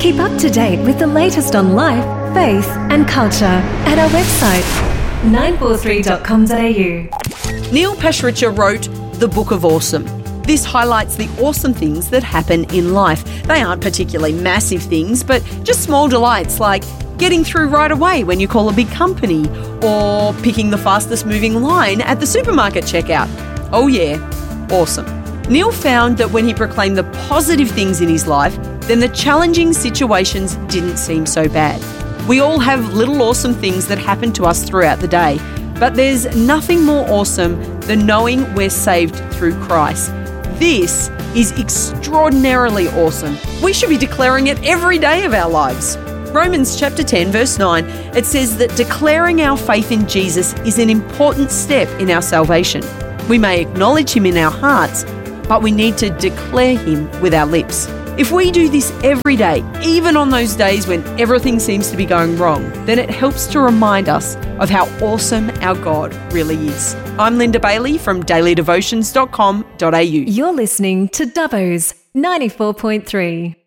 Keep up to date with the latest on life, faith and culture at our website 943.com.au. Neil Pasricha wrote The Book of Awesome. This highlights the awesome things that happen in life. They aren't particularly massive things, but just small delights like getting through right away when you call a big company, or picking the fastest moving line at the supermarket checkout. Oh yeah, awesome. Neil found that when he proclaimed the positive things in his life, then the challenging situations didn't seem so bad. We all have little awesome things that happen to us throughout the day, but there's nothing more awesome than knowing we're saved through Christ. This is extraordinarily awesome. We should be declaring it every day of our lives. Romans chapter 10 verse 9, it says that declaring our faith in Jesus is an important step in our salvation. We may acknowledge him in our hearts, but we need to declare him with our lips. If we do this every day, even on those days when everything seems to be going wrong, then it helps to remind us of how awesome our God really is. I'm Linda Bailey from dailydevotions.com.au. You're listening to Dubbo's 94.3.